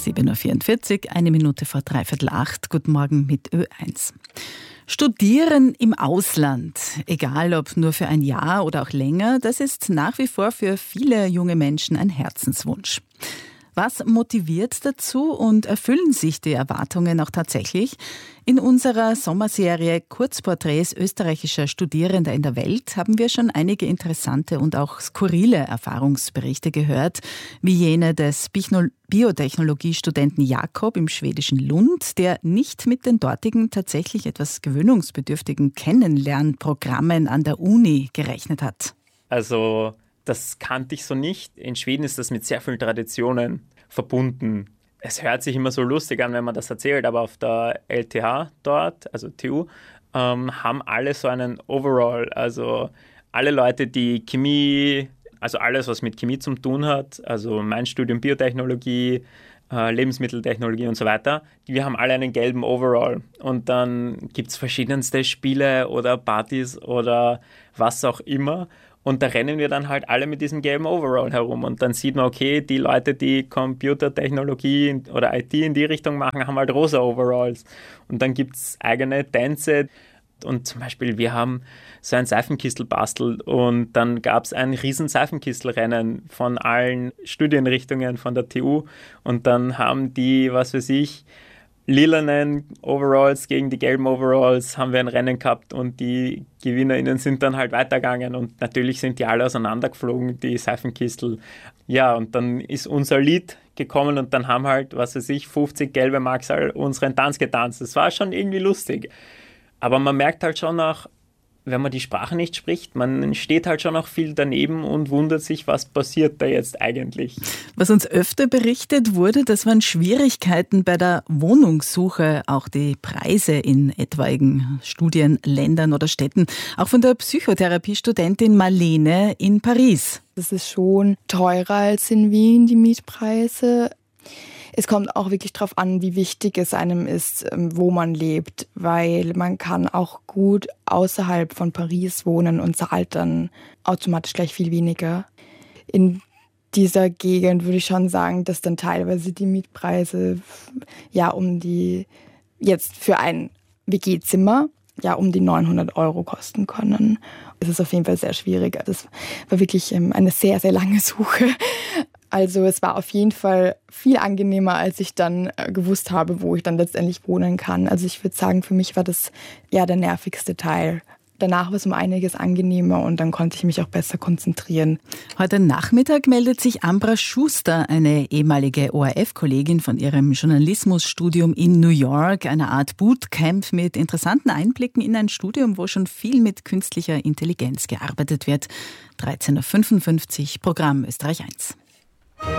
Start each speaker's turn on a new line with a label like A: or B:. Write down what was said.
A: 7.44 Uhr, 1 Minute vor 7:45. Guten Morgen mit Ö1. Studieren im Ausland, egal ob nur für ein Jahr oder auch länger, das ist nach wie vor für viele junge Menschen ein Herzenswunsch. Was motiviert dazu und erfüllen sich die Erwartungen auch tatsächlich? In unserer Sommerserie Kurzporträts österreichischer Studierender in der Welt haben wir schon einige interessante und auch skurrile Erfahrungsberichte gehört, wie jene des Biotechnologiestudenten Jakob im schwedischen Lund, der nicht mit den dortigen tatsächlich etwas gewöhnungsbedürftigen Kennenlernprogrammen an der Uni gerechnet hat.
B: Also das kannte ich so nicht. In Schweden ist das mit sehr vielen Traditionen verbunden. Es hört sich immer so lustig an, wenn man das erzählt, aber auf der LTH dort, also TU, haben alle so einen Overall. Also alle Leute, die Chemie, also alles, was mit Chemie zu tun hat, also mein Studium Biotechnologie, Lebensmitteltechnologie und so weiter, wir haben alle einen gelben Overall. Und dann gibt es verschiedenste Spiele oder Partys oder was auch immer. Und da rennen wir dann halt alle mit diesem gelben Overall herum. Und dann sieht man, okay, die Leute, die Computertechnologie oder IT in die Richtung machen, haben halt rosa Overalls. Und dann gibt es eigene Tänze. Und zum Beispiel, wir haben so ein Seifenkistel bastelt und dann gab es ein riesen Seifenkistelrennen von allen Studienrichtungen von der TU. Und dann haben die, was weiß ich, lilanen Overalls gegen die gelben Overalls haben wir ein Rennen gehabt und die GewinnerInnen sind dann halt weitergegangen und natürlich sind die alle auseinandergeflogen, die Seifenkistel. Ja, und dann ist unser Lied gekommen und dann haben halt, was weiß ich, 50 gelbe Maxal unseren Tanz getanzt. Das war schon irgendwie lustig. Aber man merkt halt schon auch, wenn man die Sprache nicht spricht, man steht halt schon auch viel daneben und wundert sich, was passiert da jetzt eigentlich.
A: Was uns öfter berichtet wurde, das waren Schwierigkeiten bei der Wohnungssuche, auch die Preise in etwaigen Studienländern oder Städten. Auch von der Psychotherapiestudentin Marlene in Paris.
C: Das ist schon teurer als in Wien, die Mietpreise. Es kommt auch wirklich darauf an, wie wichtig es einem ist, wo man lebt, weil man kann auch gut außerhalb von Paris wohnen und zahlt dann automatisch gleich viel weniger. In dieser Gegend würde ich schon sagen, dass dann teilweise die Mietpreise jetzt für ein WG-Zimmer um die 900 € kosten können. Es ist auf jeden Fall sehr schwierig. Das war wirklich eine sehr, sehr lange Suche. Also es war auf jeden Fall viel angenehmer, als ich dann gewusst habe, wo ich dann letztendlich wohnen kann. Also ich würde sagen, für mich war das der nervigste Teil. Danach war es um einiges angenehmer und dann konnte ich mich auch besser konzentrieren.
A: Heute Nachmittag meldet sich Ambra Schuster, eine ehemalige ORF-Kollegin von ihrem Journalismusstudium in New York, eine Art Bootcamp mit interessanten Einblicken in ein Studium, wo schon viel mit künstlicher Intelligenz gearbeitet wird. 13.55 Uhr, Programm Österreich 1.